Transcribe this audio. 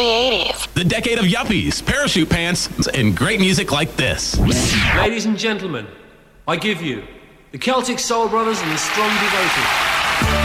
the 80s. The decade of yuppies, parachute pants, and great music like this. Ladies and gentlemen, I give you the Celtic Soul Brothers and the Strong Devoted.